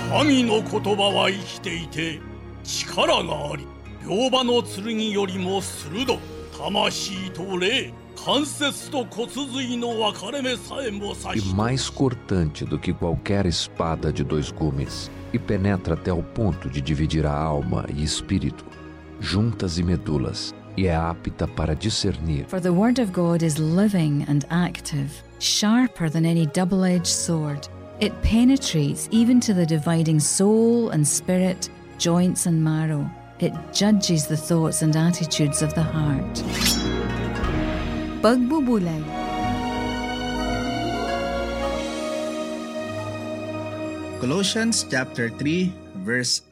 神の言葉は生きていて力があり、両刃の剣よりも鋭く、魂と霊、関節と骨髄の分かれ目さえも刺 E して、 mais cortante do que qualquer espada de 2 gumes, e penetra até o ponto de dividir a alma e espírito, juntas e medulas, e é apta para discernir. For the word of God is living and active, sharper than any double-edged sword. It penetrates even to the dividing soul and spirit, joints and marrow. It judges the thoughts and attitudes of the heart. Pagbubulay. Colossians chapter 3 verse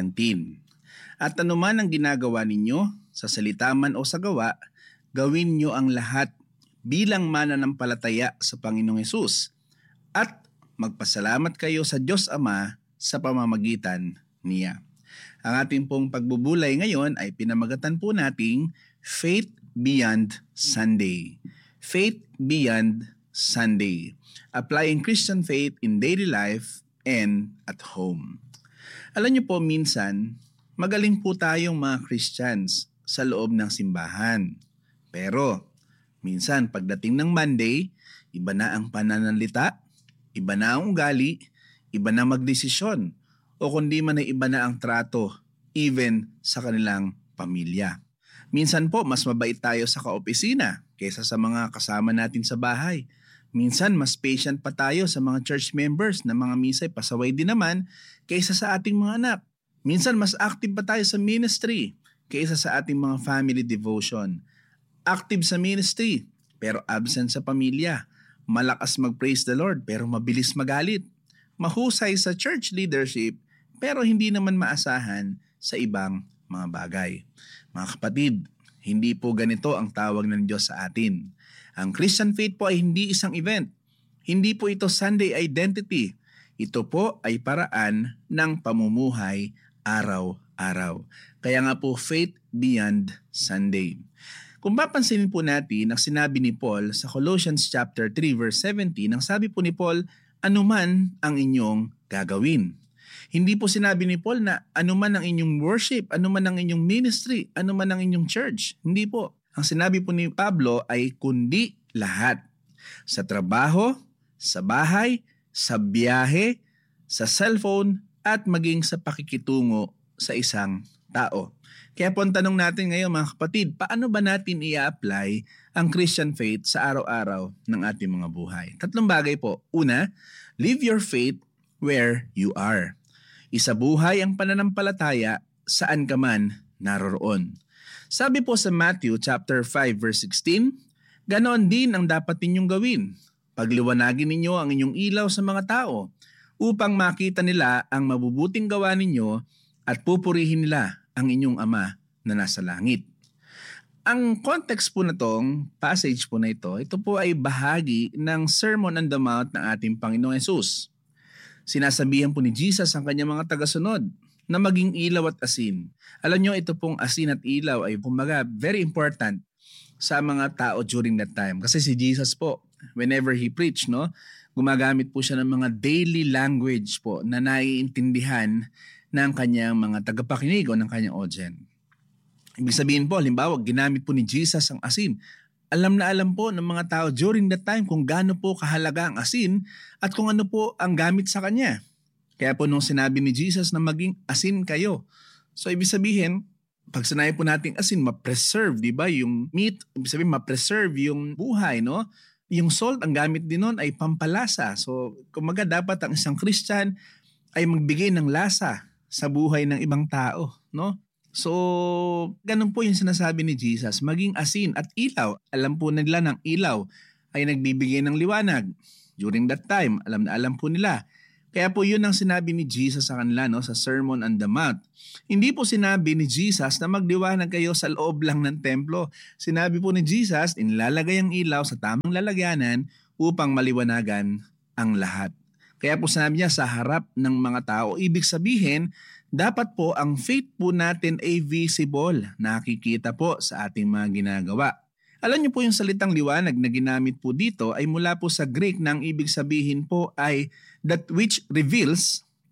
17. At anuman ang ginagawa ninyo, sa salita man o sa gawa, gawin nyo ang lahat bilang mananampalataya sa Panginoong Hesus, at magpasalamat kayo sa Diyos Ama sa pamamagitan niya. Ang ating pong pagbubulay ngayon ay pinamagatan po nating Faith Beyond Sunday. Faith Beyond Sunday. Applying Christian faith in daily life and at home. Alam niyo po, minsan, magaling po tayong mga Christians sa loob ng simbahan. Pero, minsan pagdating ng Monday, iba na ang pananalita, iba na ang ugali, iba na magdesisyon, o kundi man ay iba na ang trato, even sa kanilang pamilya. Minsan po, mas mabait tayo sa kaopisina kaysa sa mga kasama natin sa bahay. Minsan, mas patient pa tayo sa mga church members na mga misay pasaway din naman kaysa sa ating mga anak. Minsan, mas active pa tayo sa ministry kaysa sa ating mga family devotion. Active sa ministry, pero absent sa pamilya. Malakas mag-praise the Lord, pero mabilis magalit. Mahusay sa church leadership, pero hindi naman maasahan sa ibang mga bagay. Mga kapatid, hindi po ganito ang tawag ng Diyos sa atin. Ang Christian faith po ay hindi isang event. Hindi po ito Sunday identity. Ito po ay paraan ng pamumuhay araw-araw. Kaya nga po, faith beyond Sunday. Kung papansinin po natin ang sinabi ni Paul sa Colossians chapter 3 verse 17, ang sabi po ni Paul, anuman ang inyong gagawin. Hindi po sinabi ni Paul na anuman ang inyong worship, anuman ang inyong ministry, anuman ang inyong church. Hindi po. Ang sinabi po ni Pablo ay kundi lahat. Sa trabaho, sa bahay, sa biyahe, sa cellphone, at maging sa pakikitungo sa isang tao. Kaya po ang tanong natin ngayon mga kapatid, paano ba natin i-apply ang Christian faith sa araw-araw ng ating mga buhay? 3 bagay po. Una, live your faith where you are. Isabuhay ang pananampalataya saan ka man naroroon. Sabi po sa Matthew chapter 5 verse 16, ganoon din ang dapat ninyong gawin. Pagliwanagin ninyo ang inyong ilaw sa mga tao upang makita nila ang mabubuting gawa ninyo at pupurihin nila ang inyong Ama na nasa langit. Ang context po na tong passage po na ito po ay bahagi ng Sermon on the Mount ng ating Panginoong Hesus. Sinasabihan po ni Jesus ang kanyang mga tagasunod na maging ilaw at asin. Alam nyo, ito pong asin at ilaw ay kumbaga very important sa mga tao during that time. Kasi si Jesus po, whenever he preached, gumagamit po siya ng mga daily language po na naiintindihan ng kanyang mga tagapakinig o ng kanyang audience. Ibig sabihin po, halimbawa, ginamit po ni Jesus ang asin. Alam na alam po ng mga tao during that time kung gaano po kahalaga ang asin at kung ano po ang gamit sa kanya. Kaya po nung sinabi ni Jesus na maging asin kayo. So ibig sabihin, pag sinabi po natin asin, ma-preserve, di ba? Yung meat, ibig sabihin ma-preserve yung buhay, no? Yung salt, ang gamit din nun ay pampalasa. So kumaga dapat ang isang Christian ay magbigay ng lasa sa buhay ng ibang tao, no? So, ganun po yung sinasabi ni Jesus, maging asin at ilaw. Alam po nila ng ilaw ay nagbibigay ng liwanag. During that time, alam na alam po nila. Kaya po yun ang sinabi ni Jesus sa kanila sa Sermon on the Mount. Hindi po sinabi ni Jesus na magdiwanag kayo sa loob lang ng templo. Sinabi po ni Jesus, inilalagay ang ilaw sa tamang lalagyanan upang maliwanagan ang lahat. Kaya po sinabi niya sa harap ng mga tao, ibig sabihin, dapat po ang faith po natin ay visible, nakikita po sa ating mga ginagawa. Alam niyo po yung salitang liwanag na ginamit po dito ay mula po sa Greek na ang ibig sabihin po ay that which reveals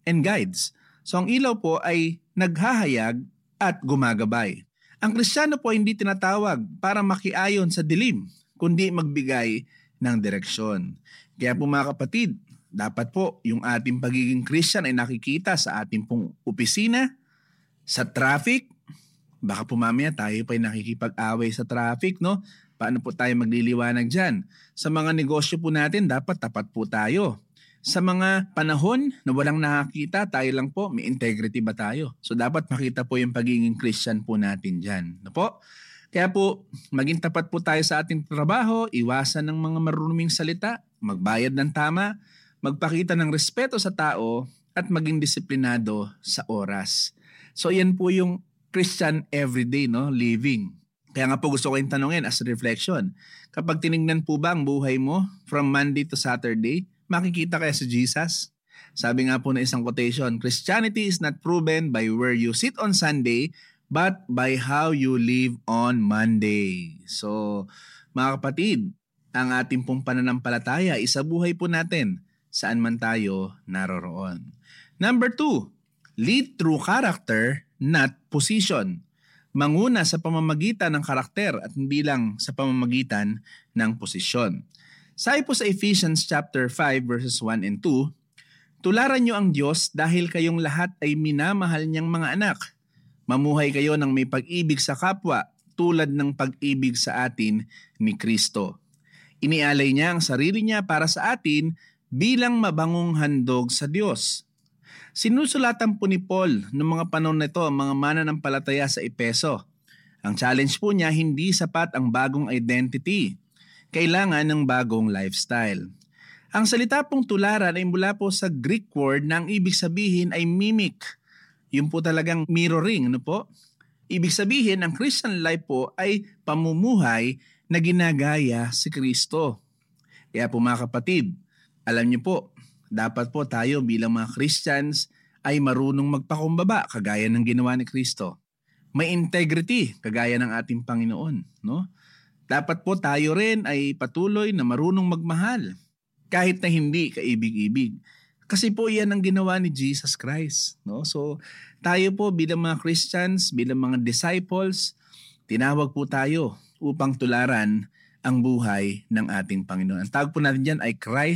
and guides. So ang ilaw po ay naghahayag at gumagabay. Ang Kristiyano po hindi tinatawag para makiayon sa dilim, kundi magbigay ng direksyon. Kaya po mga kapatid, dapat po yung ating pagiging Christian ay nakikita sa ating pong opisina, sa traffic. Baka po mamaya tayo pa ay nakikipag-away sa traffic, no? Paano po tayo magliliwanag dyan? Sa mga negosyo po natin, dapat tapat po tayo. Sa mga panahon na walang nakakita, tayo lang po, may integrity ba tayo? So dapat makita po yung pagiging Christian po natin dyan. No po? Kaya po, maging tapat po tayo sa ating trabaho, iwasan ng mga marunuming salita, magbayad ng tama, magpakita ng respeto sa tao, at maging disiplinado sa oras. So yan po yung Christian everyday, no, living. Kaya nga po gusto ko yung tanungin as reflection. Kapag tinignan po ba ang buhay mo from Monday to Saturday, makikita kaya si Jesus? Sabi nga po na isang quotation, Christianity is not proven by where you sit on Sunday, but by how you live on Monday. So, mga kapatid, ang ating pong pananampalataya, isabuhay po natin saan man tayo naroroon. Number 2, lead through character, not position. Manguna sa pamamagitan ng karakter at hindi lang sa pamamagitan ng posisyon. Sabi po sa Ephesians chapter 5 verses 1 and 2, tularan niyo ang Diyos dahil kayong lahat ay minamahal niyang mga anak. Mamuhay kayo ng may pag-ibig sa kapwa tulad ng pag-ibig sa atin ni Kristo. Inialay niya ang sarili niya para sa atin bilang mabangong handog sa Diyos. Sinusulatan po ni Paul noong mga panahon na ito ang mga mananampalataya sa Epeso. Ang challenge po niya, hindi sapat ang bagong identity. Kailangan ng bagong lifestyle. Ang salita pong tularan ay mula po sa Greek word na ang ibig sabihin ay mimic. Yung po talagang mirroring, ano po? Ibig sabihin, ang Christian life po ay pamumuhay na ginagaya si Kristo. Kaya po mga kapatid, alam niyo po, dapat po tayo bilang mga Christians ay marunong magpakumbaba kagaya ng ginawa ni Kristo. May integrity kagaya ng ating Panginoon, no? Dapat po tayo rin ay patuloy na marunong magmahal kahit na hindi kaibig-ibig. Kasi po yan ang ginawa ni Jesus Christ, no? So tayo po bilang mga Christians, bilang mga disciples, tinawag po tayo upang tularan ang buhay ng ating Panginoon. Ang tawag po natin dyan ay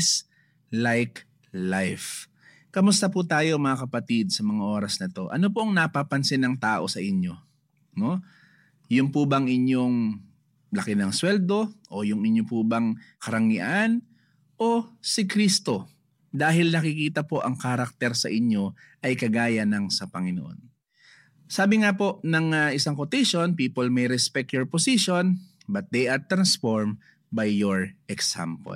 Christ-like life. Kamusta po tayo mga kapatid sa mga oras na to? Ano po ang napapansin ng tao sa inyo? No? Yung po bang inyong laki ng sweldo o yung inyo po bang karangian o si Kristo? Dahil nakikita po ang karakter sa inyo ay kagaya ng sa Panginoon. Sabi nga po ng isang quotation, people may respect your position but they are transformed by your example.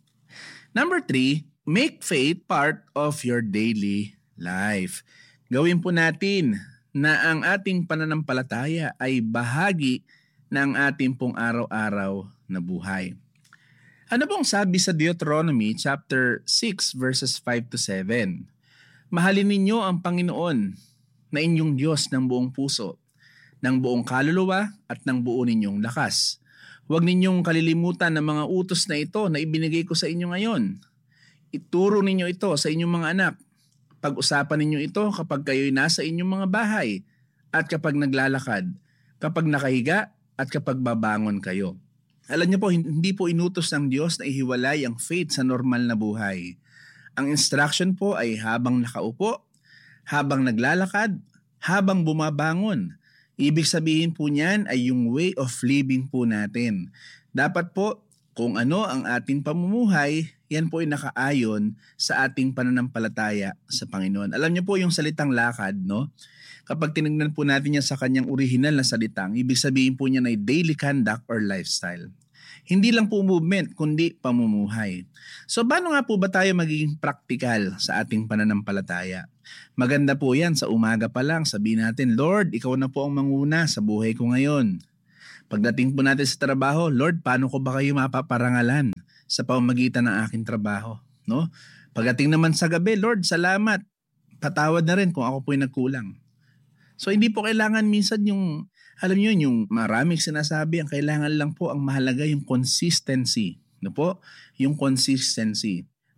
Number 3, make faith part of your daily life. Gawin po natin na ang ating pananampalataya ay bahagi ng ating pong araw-araw na buhay. Ano pong sabi sa Deuteronomy chapter 6 verses 5 to 7? Mahalin ninyo ang Panginoon na inyong Diyos ng buong puso, ng buong kaluluwa at ng buo ninyong lakas. Huwag ninyong kalilimutan ng mga utos na ito na ibinigay ko sa inyo ngayon. Ituro ninyo ito sa inyong mga anak. Pag-usapan ninyo ito kapag kayo'y nasa inyong mga bahay at kapag naglalakad, kapag nakahiga at kapag babangon kayo. Alam niyo po, hindi po inutos ng Diyos na ihiwalay ang faith sa normal na buhay. Ang instruction po ay habang nakaupo, habang naglalakad, habang bumabangon. Ibig sabihin po niyan ay yung way of living po natin. Dapat po, kung ano ang ating pamumuhay, yan po ay nakaayon sa ating pananampalataya sa Panginoon. Alam niyo po yung salitang lakad, no? Kapag tinignan po natin yan sa kanyang original na salitang, ibig sabihin po niyan ay daily conduct or lifestyle. Hindi lang po movement, kundi pamumuhay. So paano nga po ba tayo magiging practical sa ating pananampalataya? Maganda po yan sa umaga pa lang, sabihin natin, Lord, ikaw na po ang manguna sa buhay ko ngayon. Pagdating po natin sa trabaho, Lord, paano ko ba kayo mapaparangalan sa pamamagitan ng aking trabaho? No? Pagdating naman sa gabi, Lord, salamat. Patawad na rin kung ako po'y nagkulang. So hindi po kailangan minsan yung, alam niyo, yung maraming sinasabi, ang kailangan lang po, ang mahalaga yung consistency. No po? Yung consistency.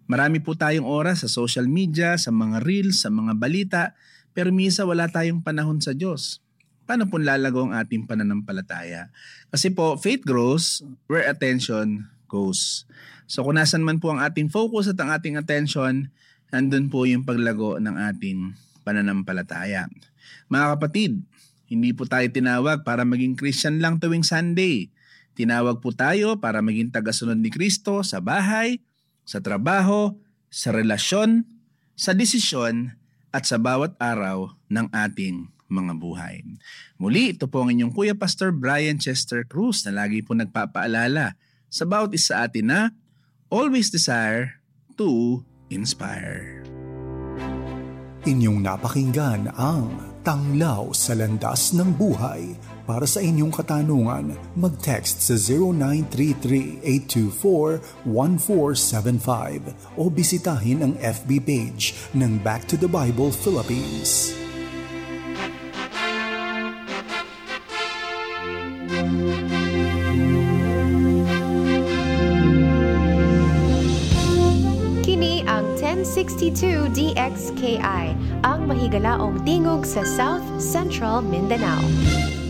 Marami po tayong oras sa social media, sa mga reels, sa mga balita, pero minsan wala tayong panahon sa Diyos. Paano po lalago ang ating pananampalataya? Kasi po, faith grows where attention goes. So kung nasan man po ang ating focus at ang ating attention, nandun po yung paglago ng ating pananampalataya. Mga kapatid, hindi po tayo tinawag para maging Christian lang tuwing Sunday. Tinawag po tayo para maging tagasunod ni Kristo sa bahay, sa trabaho, sa relasyon, sa desisyon, at sa bawat araw ng ating mga buhay. Muli, ito po ang inyong Kuya Pastor Brian Chester Cruz na lagi po nagpapaalala sa bawat isa atin na always desire to inspire. Inyong napakinggan ang Tanglaw sa Landas ng Buhay. Para sa inyong katanungan, mag-text sa 0933-824-1475 o bisitahin ang FB page ng Back to the Bible Philippines. Kini ang 1062 DXKI, ang mahigalaong tingog sa South Central Mindanao.